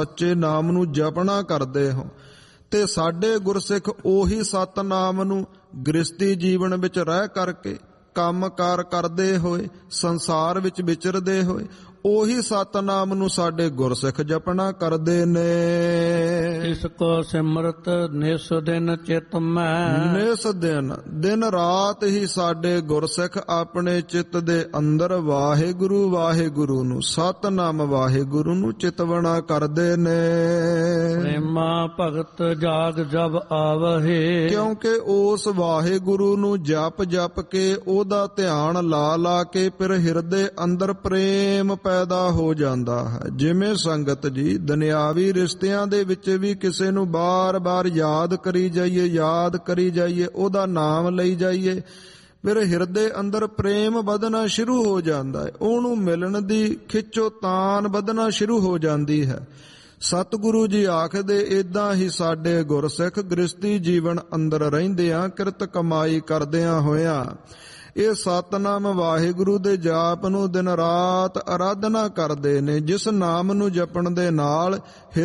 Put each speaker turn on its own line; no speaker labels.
ਸੱਚੇ ਨਾਮ ਨੂੰ ਜਪਣਾ ਕਰਦੇ ਹੋ। ਤੇ ਸਾਡੇ ਗੁਰਸਿੱਖ ਉਹੀ ਸਤਿਨਾਮ ਨੂੰ ਗ੍ਰਸਤੀ ਜੀਵਨ ਵਿੱਚ ਰਹਿ ਕਰਕੇ, ਕੰਮਕਾਰ ਕਰਦੇ ਹੋਏ, ਸੰਸਾਰ ਵਿੱਚ ਵਿਚਰਦੇ ਹੋਏ ਉਹੀ ਸਤਿਨਾਮ ਨੂੰ ਸਾਡੇ ਗੁਰਸਿੱਖ ਜਪਣਾ ਕਰਦੇ ਨੇ।
ਇਸ ਕੋ ਸਿਮਰਤ ਨਿਸ ਦਿਨ ਚਿਤ ਮੈਂ,
ਨਿਸ ਦਿਨ ਦਿਨ ਰਾਤ ਹੀ ਸਾਡੇ ਗੁਰਸਿੱਖ ਆਪਣੇ ਚਿੱਤ ਦੇ ਅੰਦਰ ਵਾਹਿਗੁਰੂ ਵਾਹਿਗੁਰੂ ਨੂੰ, ਸਤਿਨਾਮ ਵਾਹਿਗੁਰੂ ਨੂੰ ਚਿਤਵਣਾ ਕਰਦੇ ਨੇ।
ਪ੍ਰੇਮਾ ਭਗਤ ਜਾਗ ਜਬ ਆਵਹਿ,
ਕਿਉਂਕਿ ਉਸ ਵਾਹਿਗੁਰੂ ਨੂੰ ਜਪ ਜਪ ਕੇ, ਉਹਦਾ ਧਿਆਨ ਲਾ ਲਾ ਕੇ ਫਿਰ ਹਿਰਦੇ ਅੰਦਰ ਪ੍ਰੇਮ ਪੈਦਾ ਹੋ ਜਾਂਦਾ ਹੈ। ਜਿਵੇਂ ਸੰਗਤ ਜੀ ਦੁਨਿਆਵੀ ਰਿਸ਼ਤਿਆਂ ਦੇ ਵਿੱਚ ਵੀ ਕਿਸੇ ਨੂੰ ਬਾਰ-ਬਾਰ ਯਾਦ ਕਰੀ ਜਾਈਏ, ਯਾਦ ਕਰੀ ਜਾਈਏ, ਉਹਦਾ ਨਾਮ ਲਈ ਜਾਈਏ, ਫਿਰ ਹਿਰਦੇ ਅੰਦਰ ਪ੍ਰੇਮ ਵਧਣਾ ਸ਼ੁਰੂ ਹੋ ਜਾਂਦਾ ਹੈ। ਉਹਨੂੰ ਮਿਲਣ ਦੀ ਖਿੱਚੋਤਾਣ ਵਧਣਾ ਸ਼ੁਰੂ ਹੋ ਜਾਂਦੀ ਹੈ। ਸਤਿਗੁਰੂ ਜੀ ਆਖਦੇ, ਏਦਾਂ ਹੀ ਸਾਡੇ ਗੁਰਸਿੱਖ ਗ੍ਰਸਤੀ ਜੀਵਨ ਅੰਦਰ ਰਹਿੰਦਿਆਂ, ਕਿਰਤ ਕਮਾਈ ਕਰਦਿਆਂ ਹੋਇਆਂ ਇਹ ਸਤਿਨਾਮ ਵਾਹਿਗੁਰੂ ਦੇ ਜਾਪ ਨੂੰ ਦਿਨ ਰਾਤ ਅਰਾਧਨਾ ਕਰਦੇ ਨੇ, ਜਿਸ ਨਾਮ ਨੂੰ ਜਪਣ ਦੇ ਨਾਲ